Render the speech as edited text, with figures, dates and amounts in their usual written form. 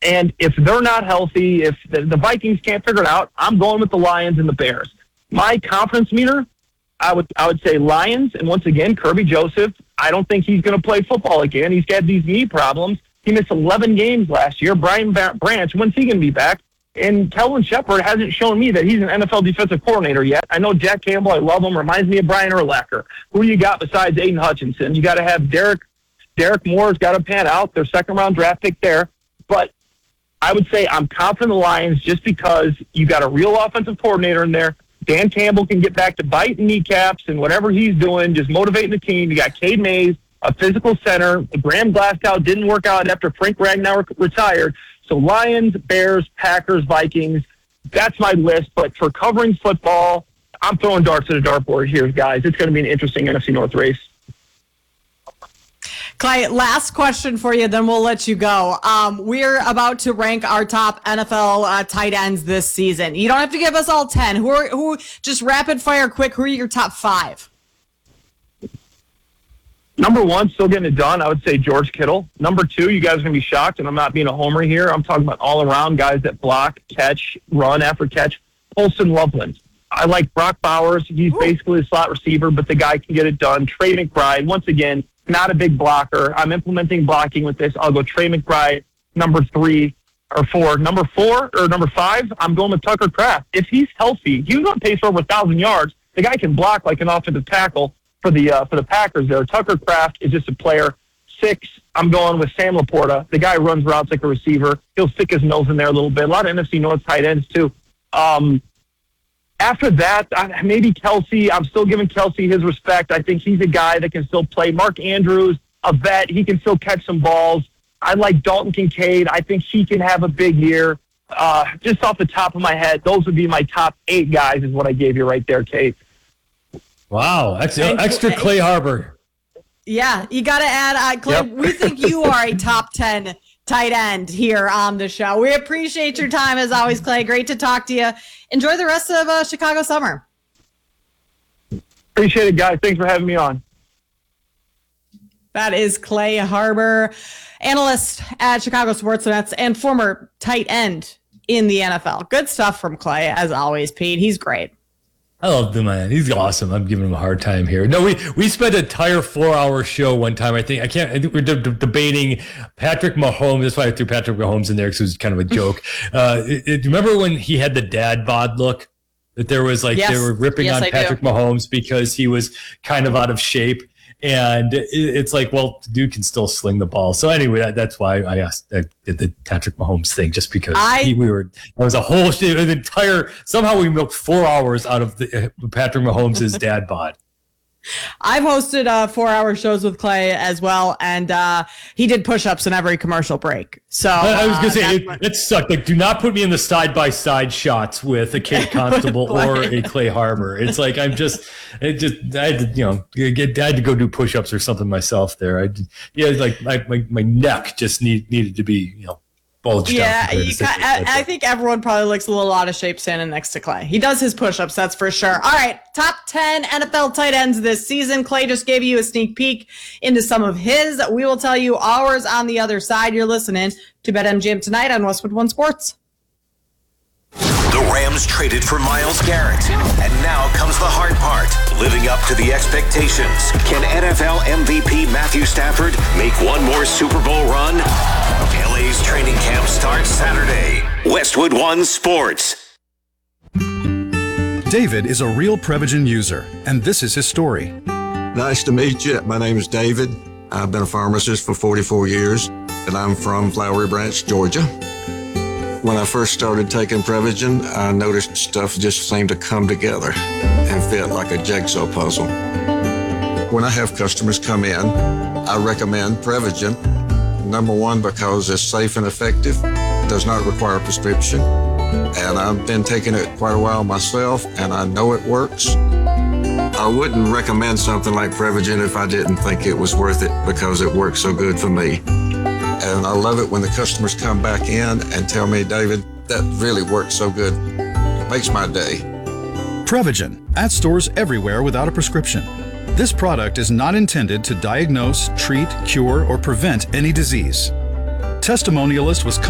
And if they're not healthy, if the Vikings can't figure it out, I'm going with the Lions and the Bears. My confidence meter, I would say Lions. And once again, Kirby Joseph, I don't think he's going to play football again. He's got these knee problems. He missed 11 games last year. Brian Branch, when's he going to be back? And Kelvin Shepard hasn't shown me that he's an NFL defensive coordinator yet. I know Jack Campbell. I love him. Reminds me of Brian Urlacher. Who do you got besides Aiden Hutchinson? You got to have Derek Moore's got to pan out. Their second-round draft pick there. But I would say I'm confident in the Lions just because you got a real offensive coordinator in there. Dan Campbell can get back to biting kneecaps and whatever he's doing, just motivating the team. You got Cade Mays, a physical center. Graham Glasgow didn't work out after Frank Ragnow retired. So Lions, Bears, Packers, Vikings, that's my list. But for covering football, I'm throwing darts at a dartboard here, guys. It's going to be an interesting NFC North race. Clay, last question for you, then we'll let you go. We're about to rank our top NFL tight ends this season. You don't have to give us all 10. Who just rapid fire quick, who are your top 5? Number 1, still getting it done, I would say George Kittle. Number 2, you guys are going to be shocked, and I'm not being a homer here. I'm talking about all-around guys that block, catch, run after catch. Olsen Loveland. I like Brock Bowers. He's basically a slot receiver, but the guy can get it done. Trey McBride, once again, not a big blocker. I'm implementing blocking with this. I'll go Trey McBride, number 3 or 4. Number 4 or number 5, I'm going with Tucker Kraft. If he's healthy, he's on pace for over 1,000 yards. The guy can block like an offensive tackle for the Packers there. Tucker Kraft is just a player. 6, I'm going with Sam Laporta. The guy runs routes like a receiver. He'll stick his nose in there a little bit. A lot of NFC North tight ends, too. After that, maybe Kelsey. I'm still giving Kelsey his respect. I think he's a guy that can still play. Mark Andrews, a vet. He can still catch some balls. I like Dalton Kincaid. I think he can have a big year. Just off the top of my head, those would be my top 8 guys is what I gave you right there, Kate. Wow. Extra Clay Harbor. Yeah, you got to add, Clay, we think you are a top 10 tight end here on the show. We appreciate your time as always, Clay. Great to talk to you. Enjoy the rest of Chicago summer. Appreciate it, guys. Thanks for having me on. That is Clay Harbor, analyst at Chicago Sports Nets and former tight end in the NFL. Good stuff from Clay, as always, Pete. He's great. I love the man. He's awesome. I'm giving him a hard time here. No, we spent an entire 4-hour show one time. I think we're debating Patrick Mahomes. That's why I threw Patrick Mahomes in there because it was kind of a joke. Remember when he had the dad bod look? That there was they were ripping on Patrick Mahomes because he was kind of out of shape. And it's like, well, the dude can still sling the ball. So anyway, that's why I did the Patrick Mahomes thing, just because there was a whole somehow we milked 4 hours out of the Patrick Mahomes' dad bod. I've hosted 4-hour shows with Clay as well, and he did push-ups in every commercial break. So I was going to say, it sucked. Like, do not put me in the side-by-side shots with a Kate Constable or a Clay Harbor. It's like I had to go do push-ups or something myself there. My neck just needed to be, bulged out. I think everyone probably looks a little out of shape standing next to Clay. He does his push-ups, that's for sure. All right, top 10 NFL tight ends this season. Clay just gave you a sneak peek into some of his. We will tell you ours on the other side. You're listening to BetMGM tonight on Westwood One Sports. The Rams traded for Myles Garrett, and now comes the hard part, living up to the expectations. Can NFL MVP Matthew Stafford make one more Super Bowl run? LA's training camp starts Saturday. Westwood One Sports. David is a real Prevagen user, and this is his story. Nice to meet you. My name is David. I've been a pharmacist for 44 years, and I'm from Flowery Branch, Georgia. When I first started taking Prevagen, I noticed stuff just seemed to come together and fit like a jigsaw puzzle. When I have customers come in, I recommend Prevagen. Number 1, because it's safe and effective, does not require a prescription, and I've been taking it quite a while myself, and I know it works. I wouldn't recommend something like Prevagen if I didn't think it was worth it because it works so good for me. And I love it when the customers come back in and tell me, David, that really works so good. It makes my day. Prevagen, at stores everywhere without a prescription. This product is not intended to diagnose, treat, cure, or prevent any disease. Testimonialist was